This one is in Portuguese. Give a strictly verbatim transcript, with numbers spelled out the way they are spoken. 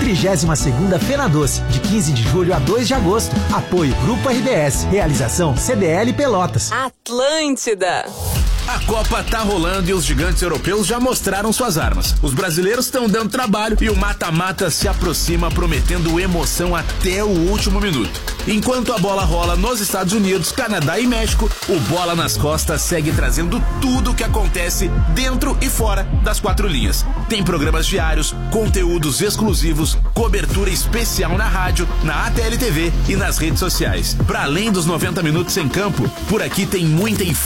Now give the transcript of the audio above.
trigésima segunda Fena Doce, de quinze de julho a dois de agosto. Apoio Grupo R B S. Realização C D L Pelotas. Atlântida. A Copa tá rolando e os gigantes europeus já mostraram suas armas. Os brasileiros estão dando trabalho e o mata-mata se aproxima, prometendo emoção até o último minuto. Enquanto a bola rola nos Estados Unidos, Canadá e México, o Bola nas Costas segue trazendo tudo o que acontece dentro e fora das quatro linhas. Tem programas diários, conteúdos exclusivos, cobertura especial na rádio, na A T L T V e nas redes sociais. Para além dos noventa minutos em campo, por aqui tem muita informação